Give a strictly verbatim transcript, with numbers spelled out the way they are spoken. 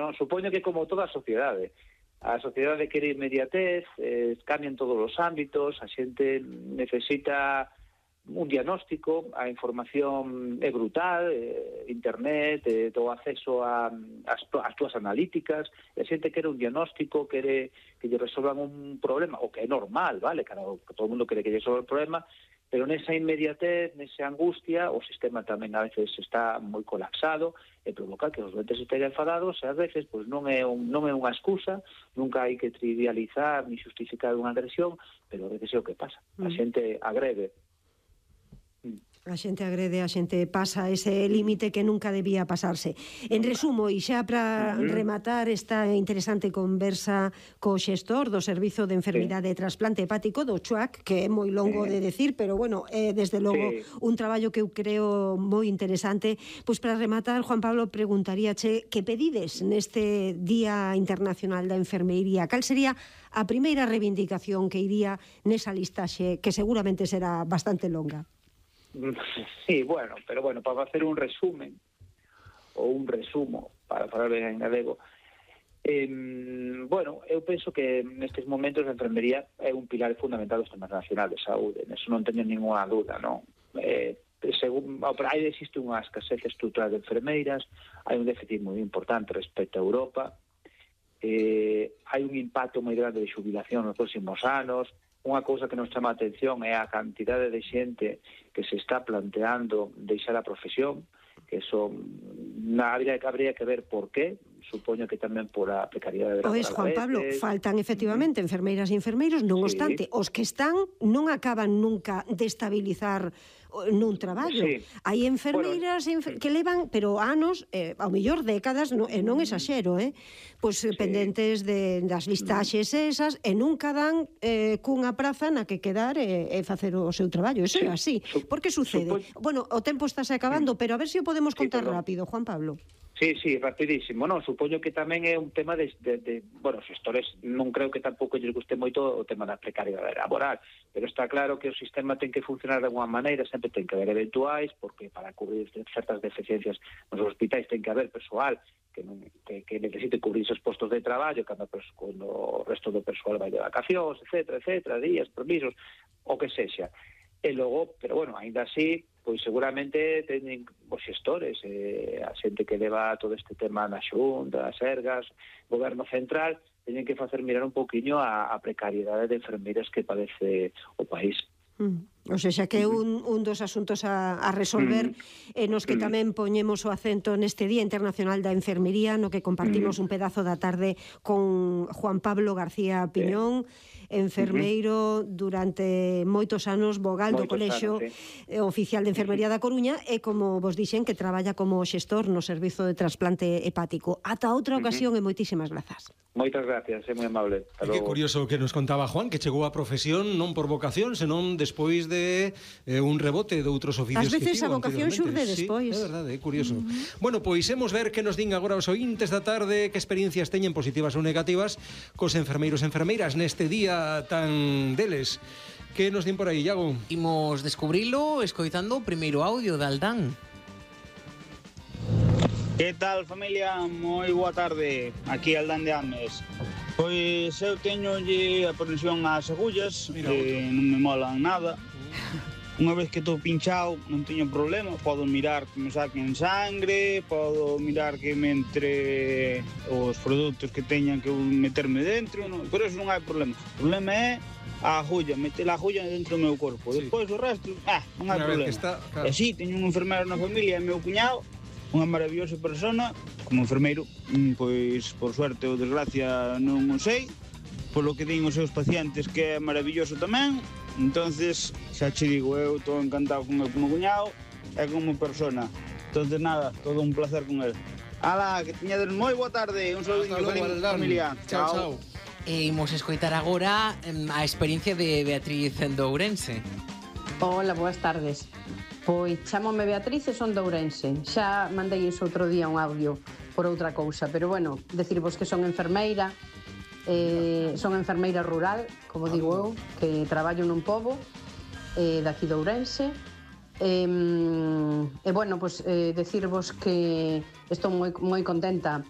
non? Supoño que como toda a sociedade. A sociedade quere inmediatez, eh, cambian todos os ámbitos, a xente necesita un diagnóstico, a información é brutal, eh, internet, eh, todo acceso a, as, as túas analíticas, a xente quere un diagnóstico, quere que lle resolvan un problema, o que é normal, vale, claro, todo o mundo quere que lle resolva o problema, pero nesa inmediatez, nesa angustia, o sistema tamén a veces está moi colapsado e provoca que os doentes estén enfadados e a veces pois non é un, non é unha excusa, nunca hai que trivializar ni justificar unha agresión, pero a veces é o que pasa, a xente agrede. A xente agrede, a xente pasa ese límite que nunca debía pasarse. En resumo, e xa para rematar esta interesante conversa co xestor do Servizo de Enfermidade e Trasplante Hepático do CHUAC, que é moi longo de decir, pero bueno, é desde logo un traballo que eu creo moi interesante. Pois para rematar, Juan Pablo, preguntaríache que pedides neste Día Internacional da Enfermería. Cal sería a primeira reivindicación que iría nesa listaxe, que seguramente será bastante longa? Sí, bueno, pero bueno, para facer un resumen ou un resumo, para falar ben en galego, eh, bueno, eu penso que nestes momentos a enfermería é un pilar fundamental do Sistema Nacional de Saúde, neso non teño ninguna dúda, non? Eh, según, aí existe unha escasez estrutural de enfermeiras, hai un déficit moi importante respecto a Europa, eh, hai un impacto moi grande de xubilación nos próximos anos. Unha cousa que nos chama a atención é a cantidade de xente que se está planteando deixar a profesión, que son, na, habría, habría que ver por qué, supoño que tamén por a precariedade laboral. Pois, Juan Pablo, faltan efectivamente enfermeiras e enfermeiros, non obstante, os que están non acaban nunca de estabilizar nun traballo. Sí. Hai enfermeiras bueno, enfer que levan, pero anos, eh, ao mellor décadas, non, e non exaxero, eh? Pois sí. pendentes de, das listaxes esas, e nunca dan eh, cunha praza na que quedar e, e facer o seu traballo. Eso sí. é así. Por que sucede? Supo... Bueno, o tempo estáse acabando, pero a ver se o podemos contar sí, rápido, Juan Pablo. Sí, sí, rapidísimo. Non, supoño que tamén é un tema de, de, de bueno, os xestores non creo que tampouco lles guste moito o tema da precariedade laboral, pero está claro que o sistema ten que funcionar de alguma maneira, sempre ten que haber eventuais, porque para cubrir certas deficiencias nos hospitais ten que haber persoal que, non, que, que necesite cubrir esos postos de traballo cando, cando o resto do persoal vai de vacacións, etcétera, etcétera, días, permisos, o que sexa. E logo, pero bueno, ainda así, pois seguramente teñen os xestores, eh, a xente que leva todo este tema na Xunta, as Sergas, Goberno Central, teñen que facer mirar un poquinho a, a precariedade de enfermeiras que padece o país. Mm. O sea, que é un, un dos asuntos a, a resolver mm. e nos que mm. tamén poñemos o acento neste Día Internacional da Enfermería, no que compartimos mm. un pedazo da tarde con Juan Pablo García Piñón, eh. enfermeiro mm-hmm. durante moitos anos, vogal do Colexio anos, sí. Oficial de Enfermería da Coruña, e como vos dixen, que traballa como xestor no Servizo de Trasplante Hepático. Ata outra ocasión mm-hmm. e moitísimas grazas. Moitas gracias, é moi amable. É que curioso que nos contaba Juan, que chegou á profesión non por vocación, senón despois de eh, un rebote de outros oficios. Ás veces a vocación xurde despois. Sí, é verdade, é curioso. Mm-hmm. Bueno, pois hemos ver que nos din agora os ointes da tarde, que experiencias teñen positivas ou negativas cos enfermeiros e enfermeiras neste día tan deles. Que nos din por aí, Iago? Imos descubrilo escoitando o primeiro audio de Aldán. Que tal, familia? Moi boa tarde. Aquí Aldán de Ames. Pois eu teñolle a propensión ás agullas, Mira, que outro. non me molan nada. Unha vez que estou pinchado non teño problema, podo mirar que me saquen sangre, podo mirar que me entre os produtos que teñan que meterme dentro, non, por eso non hai problema. O problema é a agulla, meter a agulla dentro do meu corpo. Sí. Despois o resto, ah, non hai Una problema. Está, claro. E si, teño un enfermeiro na familia, é meu cuñado, unha maravillosa persona, como enfermeiro, pois por suerte ou desgracia non o sei, polo que din os seus pacientes que é maravilloso tamén. Entonces, xa che digo, eu estou encantado con el como cuñado e como persona. Entonces nada, todo un placer con el. Ala, que teñades moi boa tarde, un saludo a familia. Chao, chao. E imos escoitar agora a experiencia de Beatriz en Dourense. Hola, boas tardes. Pois chamome Beatriz e son de Ourense. Xa mandei iso outro día un audio por outra cousa, pero bueno, decirvos que son enfermeira, eh, son enfermeira rural, como digo eu, que traballo nun pobo eh, daqui de Ourense. E, e bueno, pues, eh, decirvos que estou moi, moi contenta